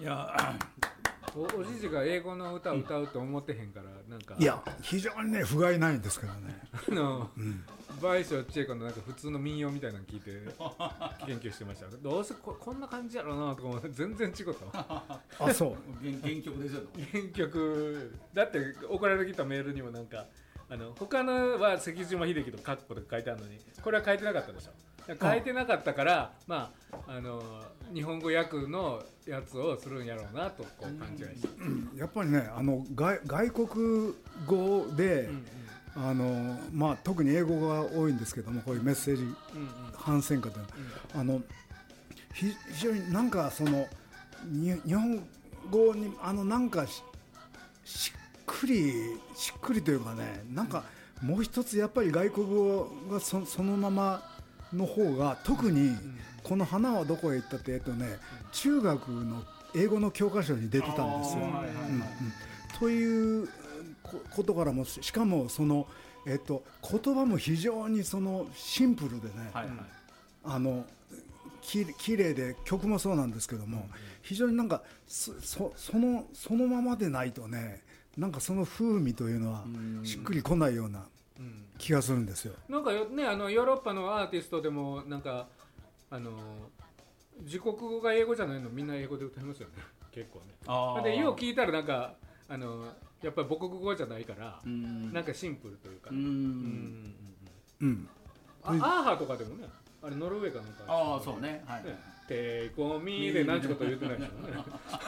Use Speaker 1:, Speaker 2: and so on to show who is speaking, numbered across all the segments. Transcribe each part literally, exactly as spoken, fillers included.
Speaker 1: いや
Speaker 2: お, おじじが英語の歌を歌うと思ってへんからなんか
Speaker 1: いや非常にね不甲斐ないんですけどね
Speaker 2: あの、うん、倍賞千恵子のなんか普通の民謡みたいなの聞いて研究してました。どうせ こ, こんな感じやろうなとか思って全然違った
Speaker 1: あそう
Speaker 3: 原, 原曲ですよ
Speaker 2: 原曲だって送られてきたメールにもなんかあの他のは関島秀樹とカッコで書いてあるのにこれは書いてなかったでしょ。書いてなかったから、まあ、あの日本語訳のやつをするんやろうなとこう勘違いして、
Speaker 1: うんうん、やっぱりねあの 外, 外国語で、うんうん、あのまあ、特に英語が多いんですけどもこういうメッセージ反戦歌というのは、うんうん、あの非常になんかそのに日本語にあのなんか し, しっくりしっくりというかねなんかもう一つやっぱり外国語が そ, そのままの方が特にこの花はどこへ行ったって、えっとね、中学の英語の教科書に出てたんですよ、うんうん、ということからもしかもその、えっと、言葉も非常にそのシンプルでね、はいはい、あのききれいで曲もそうなんですけども非常になんか そ, そ, そ, のそのままでないとねなんかその風味というのはしっくりこないような気がするんですよ。
Speaker 2: なんかねあのヨーロッパのアーティストでもなんかあの自国語が英語じゃないのみんな英語で歌いますよね結構ね。あでよう聞いたらなんかあのやっぱり母国語じゃないからなんかシンプルというか、ね、うんうんうんうんあアーハとかでもねあれノルウェーかなんか
Speaker 3: ああそうねはいね
Speaker 2: テイコミで何ちゅうこと言ってないですよね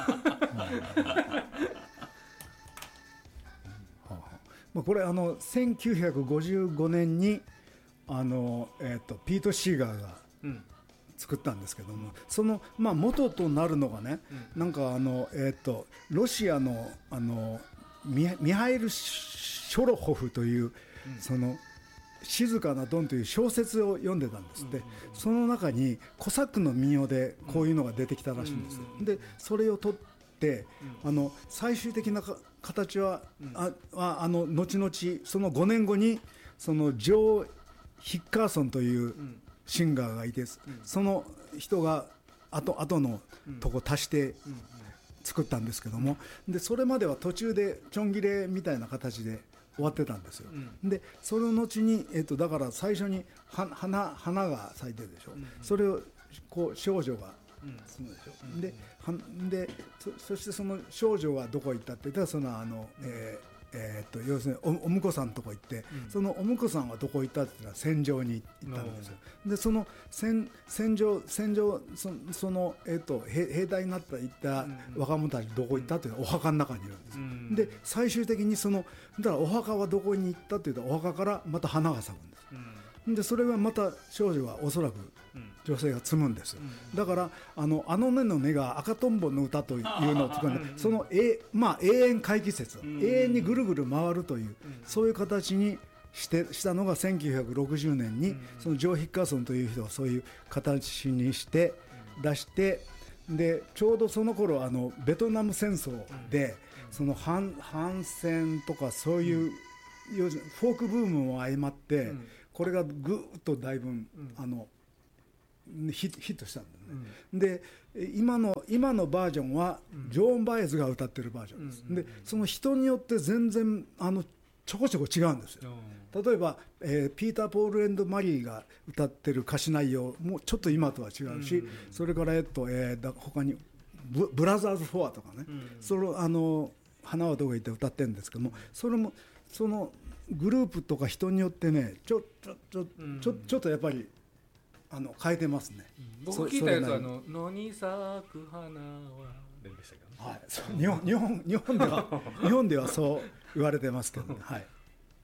Speaker 1: これあのせんきゅうひゃくごじゅうごねんにあの、えー、とピート・シーガーが作ったんですけども、うん、その、まあ、元となるのがね、うん、なんかあの、えー、とロシアの、あの ミ, ミハイル・ショロホフという、うん、その静かなドンという小説を読んでたんですって、うんうんうん、その中にコサックの民謡でこういうのが出てきたらしいんですよ、うんうんうん、でそれを取ってであの最終的な形は、うん、あああの後々そのごねんごにそのジョー・ヒッカーソンというシンガーがいて、うん、その人が後後のとこ足して作ったんですけども、でそれまでは途中でちょん切れみたいな形で終わってたんですよ、うん、でその後に、えっと、だから最初に花、花が咲いてるでしょ、うん、それをこう少女がそうでしょ、うん、で, で そ, そしてその少女はどこ行ったって言ったらそのあの、えーえー、と要するに お, お婿さんのとこ行って、うん、そのお婿さんはどこ行ったって言ったら戦場に行ったんですよ。でその 戦, 戦場戦場 そ, その、えー、と 兵, 兵隊になった行った若者たちどこ行ったっていうのはお墓の中にいるんですよ、うん、で最終的にそのだからお墓はどこに行ったって言ったらお墓からまた花が咲くんです、うん、でそれはまた少女はおそらく女性が摘むんですよ、うん、だからあのあのねのねが赤とんぼの歌というのを作るんでその、え、まあ、永遠回帰説、うん、永遠にぐるぐる回るという、うん、そういう形にしてしたのがせんきゅうひゃくろくじゅうねんに、うん、そのジョー・ヒッカーソンという人がそういう形にして出して、でちょうどその頃あのベトナム戦争で、うん、その 反, 反戦とかそういう、うん、フォークブームも相まって、うん、これがぐっとだいぶ、うん、あのヒ, ヒットしたんだよね、うん、で 今の, 今のバージョンはジョーン・バエズが歌ってるバージョンです、うん、でその人によって全然あのちょこちょこ違うんですよ、うん、例えば、えー、ピーター・ポール&マリーが歌ってる歌詞内容もちょっと今とは違うし、うん、それから、えっとえー、だ他に ブ, ブラザーズ・フォアとかね、うん、そのあの花はどこへ行って歌ってるんですけども、それもそのグループとか人によってねちょちょちょ、うん、ちょちょっとやっぱりあの変えてますね、
Speaker 2: うん、僕聞いたやつはあの野に咲く花はでしたけど、ね、
Speaker 1: はい、そう日本日本日本では日本ではそう言われてますけどね、はい、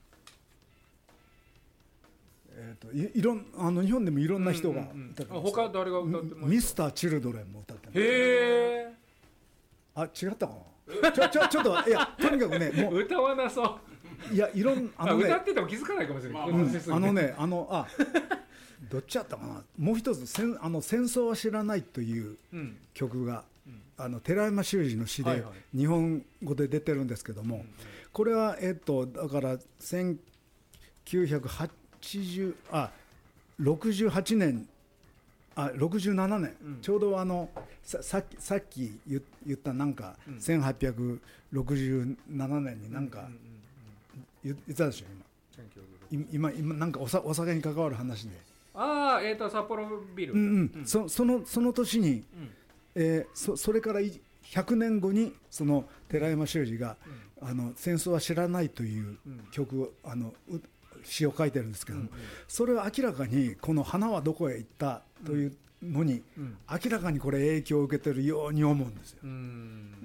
Speaker 1: えーと、い, いろんあの日本でもいろんな人が歌ってます、
Speaker 2: うんうんうん、他誰が歌ってますか？
Speaker 1: ミスター・チルドレンも歌ってます。
Speaker 2: へえ。
Speaker 1: あ、違ったかな。ちょちょちょっといやとにかくねもう
Speaker 2: 歌わなそう。
Speaker 1: いやいろん
Speaker 2: あの、ね、歌ってても気づかないかもしれない。まあ、
Speaker 1: うん、あのねあのあどっちやったかな。もう一つ戦あの戦争は知らないという曲が、うん、あの寺山修司の詩で日本語で出てるんですけども、はいはい、これはえっとだからせんきゅうひゃくはちじゅうあろくじゅうはちねんあろくじゅうななねん、
Speaker 2: うん、
Speaker 1: ちょうどあの さ, さっきさっき言ったなんか、うん、せんはっぴゃくろくじゅうななねんになんか言ったでしょ今今今なんか お, さお酒に関わる話で、
Speaker 2: ああえっ、ー、と札幌ビル、
Speaker 1: うんうんうん、そ, そのその年に、うんえー、そ, それからひゃくねんごにその寺山修司が、うん、あの戦争は知らないという曲を、うん、あの詩を書いてるんですけども、うんうん、それは明らかにこの花はどこへ行ったというのに、うん、明らかにこれ影響を受けてるように思うんですよ、うん、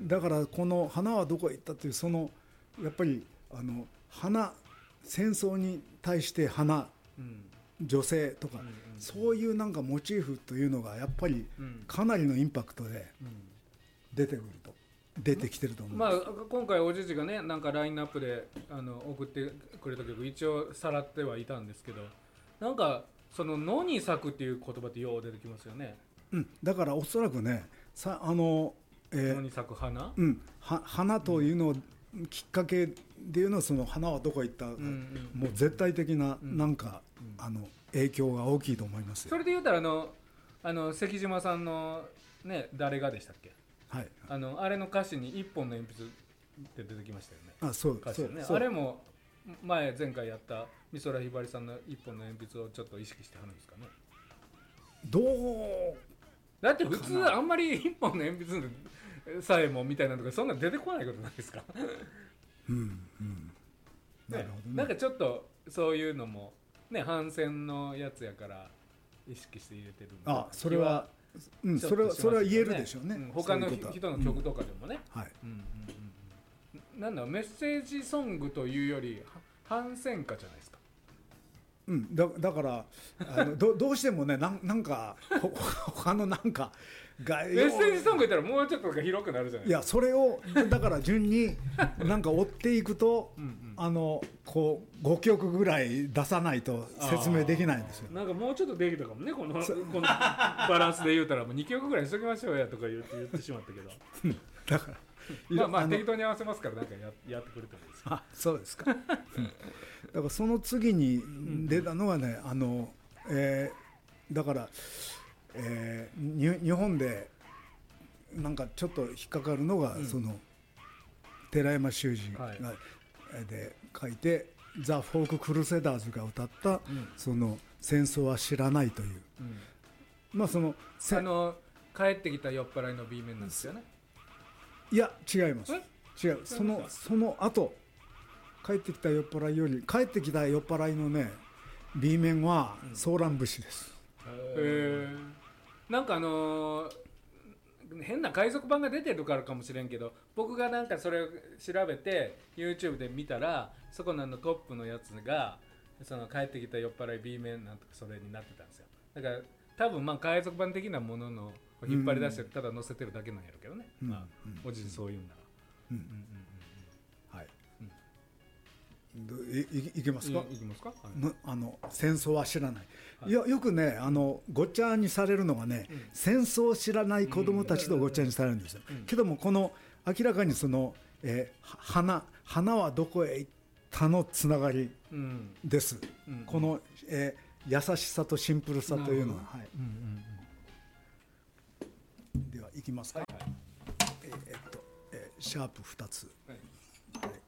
Speaker 1: だからこの花はどこへ行ったというそのやっぱりあの花戦争に対して花、うん、女性とか、うんうんうん、そういうなんかモチーフというのがやっぱりかなりのインパクトで出てくると、出てきてると思う、
Speaker 2: まあ、今回おじじがねなんかラインナップであの送ってくれた曲一応さらってはいたんですけど、なんかその野に咲くっていう言葉ってよう出てきますよね、
Speaker 1: うん、だからおそらくねさあの、
Speaker 2: えー、野に咲く花、
Speaker 1: うん、は花というのをきっかけでいうのはその花はどこへ行った、うんうん、もう絶対的ななんか、うん、あの影響が大きいと思いますよ。
Speaker 2: それで言うたらあのあの関島さんのね誰がでしたっけ、
Speaker 1: はい、
Speaker 2: あのあれの歌詞に一本の鉛筆って出てきましたよね。
Speaker 1: あ、そう
Speaker 2: 歌詞ね、そうあれも前前回やった美空ひばりさんの一本の鉛筆をちょっと意識してはるんですかね。
Speaker 1: どう
Speaker 2: だって普通あんまり一本の鉛筆さえもみたいなのとかそんな出てこないことないですか
Speaker 1: うんうん、なるほどね。
Speaker 2: なんかちょっとそういうのもね反戦のやつやから意識して入れてるんで、
Speaker 1: あ、それはうん、それはそれは言えるでしょうね、うん、
Speaker 2: 他の人の曲とかでもね、
Speaker 1: うん、はい、
Speaker 2: うんうんうん、なんだメッセージソングというより反戦歌じゃないですか。
Speaker 1: うん、だ, だからあの ど, どうしてもね な, なんか他のなんか
Speaker 2: がメッセージソング言ったらもうちょっと広くなるじゃないですか。
Speaker 1: いやそれをだから順になんか追っていくとうん、うん、あのこうごきょくぐらい出さないと説明できないんですよ。
Speaker 2: なんかもうちょっとできたかもねこのこのバランスで言うたらもうにきょくぐらいしときましょうやとか言って言ってしまったけど
Speaker 1: だから
Speaker 2: まあまあ適当に合わせますからなんか や, やってくれてもいいですか。
Speaker 1: あ、そうですかだからその次に出たのはね、あの、えー、だから、えー、日本でなんかちょっと引っかかるのが、うん、その寺山修司が、はい、で書いてザ・フォーク・クルセダーズが歌った、うん、その戦争は知らないという、うん、まあその
Speaker 2: あの帰ってきた酔っ払いの B 面なんですよね。
Speaker 1: いや違います。違う、そのその後帰ってきた酔っ払いより帰ってきた酔っ払いのね B 面はソーラン節です、
Speaker 2: うん、へえ。なんかあのー、変な海賊版が出てるからかもしれんけど僕がなんかそれを調べて YouTube で見たらそこのあのトップのやつがその帰ってきた酔っ払い B 面なんとかそれになってたんですよ。だから多分まあ海賊版的なものの引っ張り出してただ載せてるだけなんやろうけどね、うんまあうん、おじいそう言うんなら、うんうんうん
Speaker 1: うん、はい、うん、い, い, いけますか。
Speaker 2: い, いきますか、はい、
Speaker 1: あの戦争は知らない、はい、よ, よくねあのごっちゃにされるのがね、うん、戦争を知らない子どもたちとごっちゃにされるんですよ、うんうん、けどもこの明らかにその、えー、花, 花はどこへ行ったのつながりです、うんうん、この、えー、優しさとシンプルさというのは、はい、うんうんうん、ではいきますか、はいはい、えーっとえー、シャープふたつ、はい。